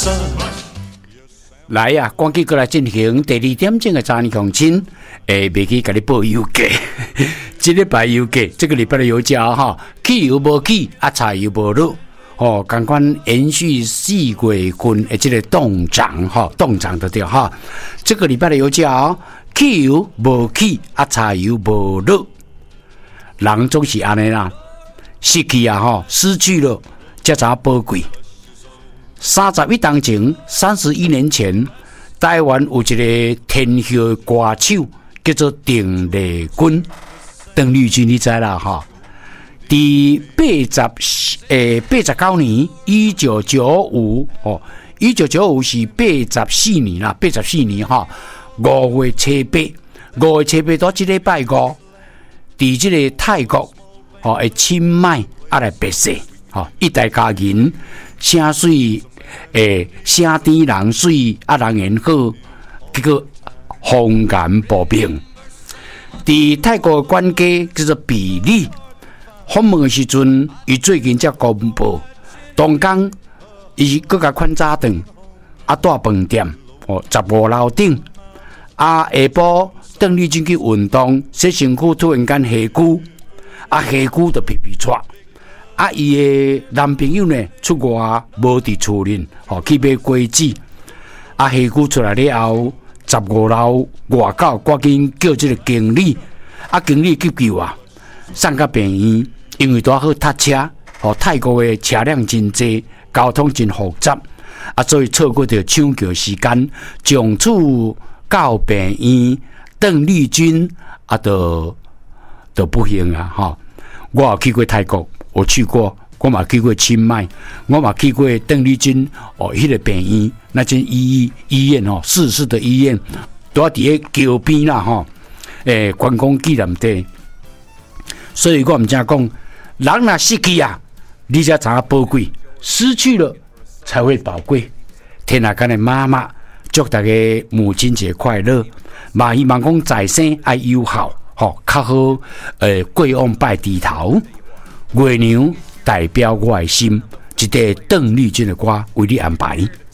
来呀，赶紧过来进行第2点钟的早年相亲，未去给你报油价，这礼拜油价，这个礼拜的油价哈，起油无起，菜油无落，赶快延续4月份的这个动涨哈，动涨的对哈，这个礼拜的油价起油无起，菜油无落，人总是安尼啦，失去失去了，才知宝贵。31年前，31年前，台湾有一个天后歌手叫做邓丽君，邓丽君你知啦哈？在89年，1995，1995是84年啦，84年哈，5月7日，5月7日到这礼拜5，在这个泰国的清迈来白色，一代佳人，声水。声甜人水人缘好，结果风言薄命。在泰国的管家叫做比利，访问的时阵，伊最近才公布，当天伊搁甲款早顿，住饭店，15楼顶，下晡邓丽君去运动，洗身躯突然间下骨，下骨就皮皮喘。伊的男朋友呢出外无伫厝里，去买果子。下骨出来了后，15楼外口赶紧叫这个经理，经理急救送到病院，因为拄好塞车，泰国的车辆真多，交通真复杂，所以错过着抢救时间，从此到病院，邓丽君就不幸啊我有去过泰国。我去过，我嘛去过清迈，我嘛去过邓丽君迄个病院，那间医院市市的医院，都伫个桥边啦观光纪念地。所以我们讲，人若失去你才知影宝贵，失去了才会宝贵。天下间的妈妈，祝大家母亲节快乐！嘛希望讲在生爱友好，较好过往拜低头。月娘代表我的心，一个邓丽君的歌为你安排。